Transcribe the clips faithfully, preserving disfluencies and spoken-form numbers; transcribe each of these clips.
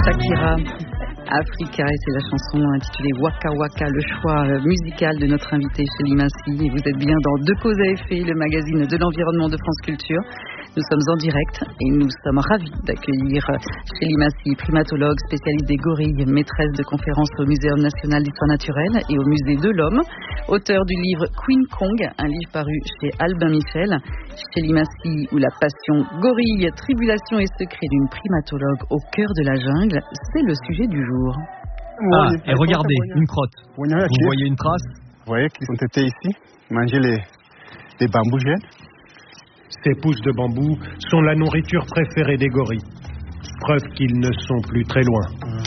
Shakira, Africa, et c'est la chanson intitulée Waka Waka, le choix musical de notre invité Chélie Massy. Et vous êtes bien dans De Cause à Effet, le magazine de l'environnement de France Culture. Nous sommes en direct et nous sommes ravis d'accueillir Chélie Massy, primatologue, spécialiste des gorilles, maîtresse de conférences au Muséum national d'histoire naturelle et au Musée de l'Homme, auteur du livre Queen Kong, un livre paru chez Albin Michel. Chélie Massy ou la passion gorille, tribulation et secret d'une primatologue au cœur de la jungle, c'est le sujet du jour. Ah, et regardez, une crotte. Vous voyez une trace? Vous voyez qu'ils ont été ici, manger les, les bambous jeunes. Ces pousses de bambou sont la nourriture préférée des gorilles. Preuve qu'ils ne sont plus très loin.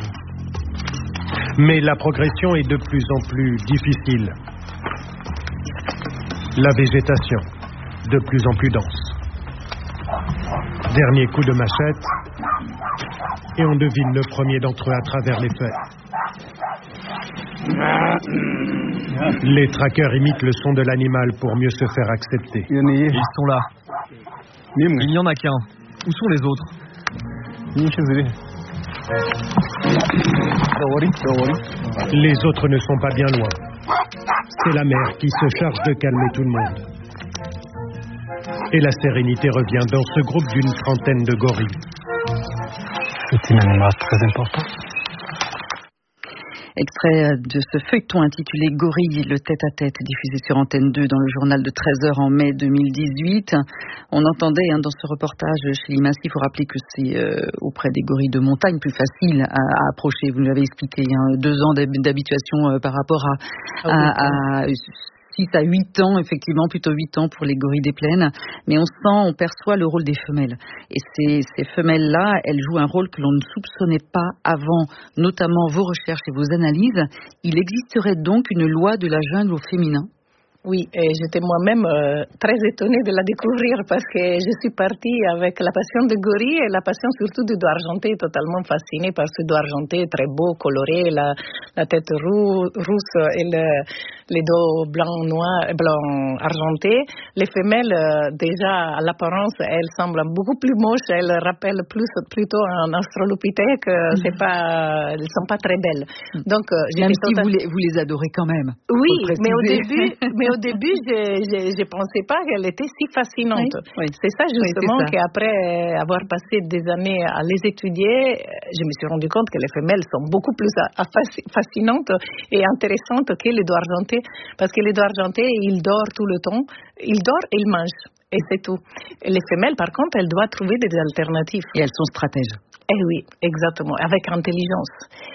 Mais la progression est de plus en plus difficile. La végétation, de plus en plus dense. Dernier coup de machette, et on devine le premier d'entre eux à travers les feuilles. Les traqueurs imitent le son de l'animal pour mieux se faire accepter. Ils sont là. Il n'y en a qu'un. Où sont les autres? Les autres ne sont pas bien loin. C'est la mère qui se charge de calmer tout le monde. Et la sérénité revient dans ce groupe d'une trentaine de gorilles. C'est un animal très important. Extrait de ce feuilleton intitulé Gorille, le tête-à-tête, diffusé sur Antenne deux dans le journal de treize heures en mai deux mille dix-huit. On entendait hein, dans ce reportage chez Massy, il faut rappeler que c'est euh, auprès des gorilles de montagne plus facile à, à approcher. Vous nous l'avez expliqué, hein, deux ans d'habituation euh, par rapport à, à, à six à huit ans, effectivement, plutôt huit ans pour les gorilles des plaines. Mais on sent, on perçoit le rôle des femelles. Et ces, ces femelles-là, elles jouent un rôle que l'on ne soupçonnait pas avant, notamment vos recherches et vos analyses. Il existerait donc une loi de la jungle au féminin? Oui, et j'étais moi-même euh, très étonnée de la découvrir parce que je suis partie avec la passion de gorille et la passion surtout du dos argenté, totalement fascinée par ce dos argenté très beau, coloré, la, la tête roux, rousse et le, les dos blanc, noir, blanc argenté. Les femelles, euh, déjà à l'apparence, elles semblent beaucoup plus moches, elles rappellent plus plutôt un australopithèque, mmh. c'est pas, elles sont pas très belles. Donc, euh, même si total... vous, les, vous les adorez quand même. Oui, mais au début, mais au début, je ne pensais pas qu'elle était si fascinante. Oui, oui. C'est ça justement oui, c'est ça. Qu'après avoir passé des années à les étudier, je me suis rendu compte que les femelles sont beaucoup plus fascinantes et intéressantes que les dos argentés. Parce que les dos argentés, ils dorment tout le temps. Ils dorment et ils mangent. Et c'est tout. Et les femelles, par contre, elles doivent trouver des alternatives. Et elles sont stratèges. Eh oui, exactement, avec intelligence.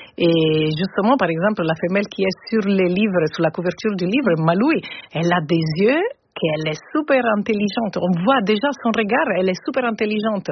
Et justement, par exemple, la femelle qui est sur les livres, sur la couverture du livre, Maloui, elle a des yeux qu'elle est super intelligente. On voit déjà son regard, elle est super intelligente.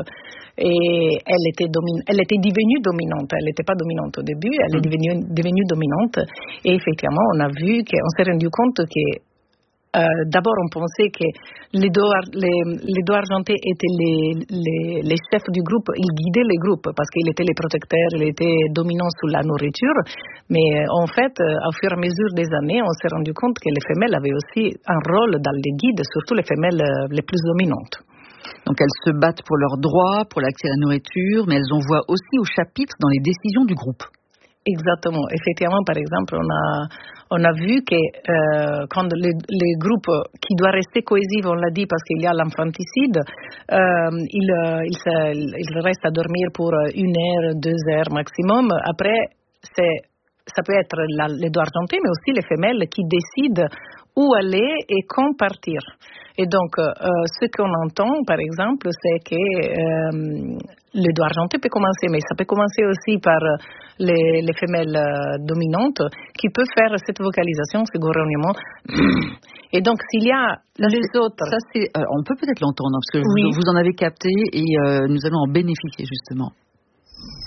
Et elle était, domin- elle était devenue dominante. Elle n'était pas dominante au début, elle est devenue, devenue dominante. Et effectivement, on a vu qu'on s'est rendu compte que Euh, d'abord, on pensait que les dos, les, les dos argentés étaient les, les, les chefs du groupe, ils guidaient les groupes parce qu'ils étaient les protecteurs, ils étaient dominants sur la nourriture. Mais en fait, au fur et à mesure des années, on s'est rendu compte que les femelles avaient aussi un rôle dans les guides, surtout les femelles les plus dominantes. Donc elles se battent pour leurs droits, pour l'accès à la nourriture, mais elles en voient aussi au chapitre dans les décisions du groupe. Exactement. Effectivement, par exemple, on a, on a vu que euh, quand les, les groupes qui doivent rester cohésifs, on l'a dit parce qu'il y a l'infanticide, euh, ils, ils, ils restent à dormir pour une heure, deux heures maximum. Après, c'est, ça peut être la, les dos argentés, mais aussi les femelles qui décident où aller et quand partir. Et donc, euh, ce qu'on entend, par exemple, c'est que euh, le dos argenté peut commencer, mais ça peut commencer aussi par les, les femelles euh, dominantes qui peuvent faire cette vocalisation, ce grognement. Et donc, s'il y a les autres... Ça, c'est, euh, on peut peut-être l'entendre, parce que oui. vous, vous en avez capté et euh, nous allons en bénéficier, justement.